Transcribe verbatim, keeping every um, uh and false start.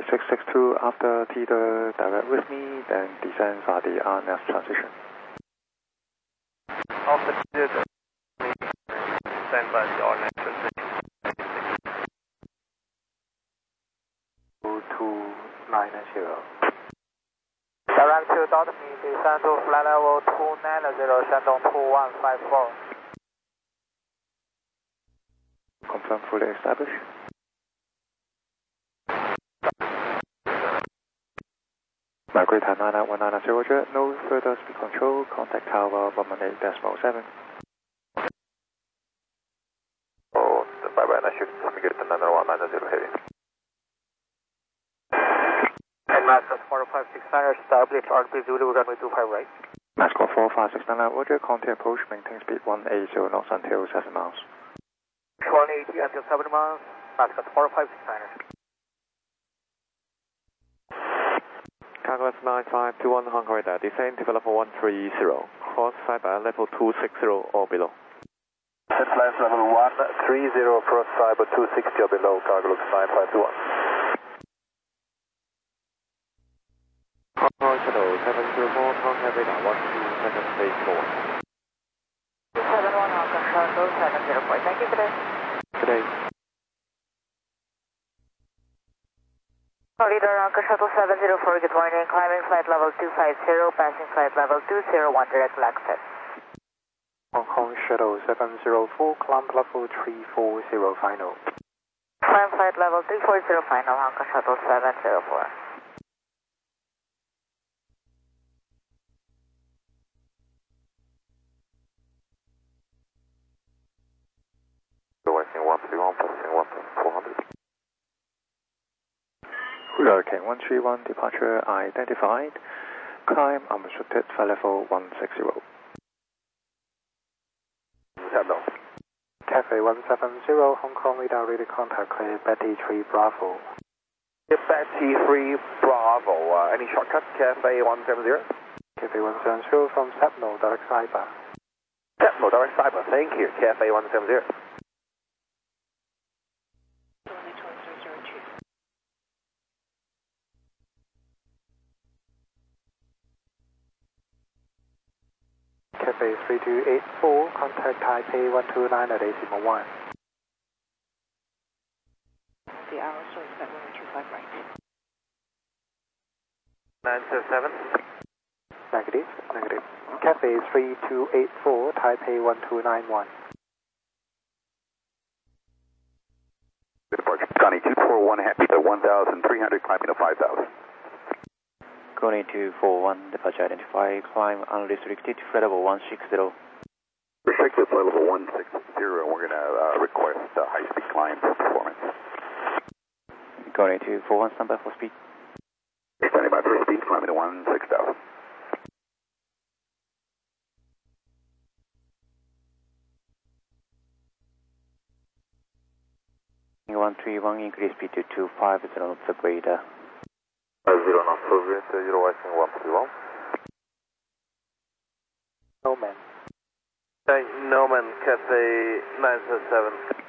six six two after Teeter direct with me, then descend via the R N S transition. After Teeter, descend by the R N S transition. two nine zero. Direct to dot me, descend to flight level two nine zero, Shandong two one five four. Confirm fully established. Migrate nine nine one nine zero, no further speed control, contact tower one one eight decimal seven. Oh, bye bye, I should migrate nine nine one nine zero heavy. Master four five six nine, establish R P zero, runway two five right. Mascot four five six nine, Roger, contact approach, maintain speed one eighty knots until seven miles. one eighty until seven miles, Mascot four five six nine. Cargo nine five two one Hong Kong radar, descend to level one three zero, cross cyber level two six zero or below. Set flight level one three zero, cross cyber two sixty or below, cargo looks nine five two one. Hong Kong Shadow seven zero four, Hong Kong radar one two second stage four. two seven one Hong Kong Shadow seven zero four, thank you for this. Good day. Leader Hong Kong Shuttle seven zero four, good morning, climbing flight level two five zero, passing flight level two zero one, direct to access. Hong Kong Shuttle seven zero four, climb level three four zero final. Climb flight level three four zero final, Hong Kong Shuttle seven zero four. Western one three one, passing one four hundred. Hurricane one three one, departure identified. Climb unrestricted, flight level one six zero. Hello. Cafe one seven zero, Hong Kong radar ready contact clear, Betty three Bravo. Betty three Bravo, uh, any shortcut, Cafe one seven zero? Cafe one seven zero from Sapno, direct cyber. Sapno, direct cyber, thank you, Cafe one seven zero. Cafe three two eight four, contact Taipei one two nine at decimal one. The hour shows that runway two five right. nine two seven. Negative, negative. Cafe three two eight four, Taipei one two nine one. Departure. Connie two four one, happy to one thousand three hundred, climbing to five thousand. Connie two four one, departure identified, climb unrestricted, flight level one six zero. Restricted flight level one six zero, and we're going to uh, request uh, high-speed climb for performance. Connie two four one, stand by for speed. Standing by for speed, climbing to one six thousand. one three one, increase speed to two five zero knots, upgrader. Zero knots, progress, zero Western one three one. No man. Hey, no man, Cafe nine seven seven.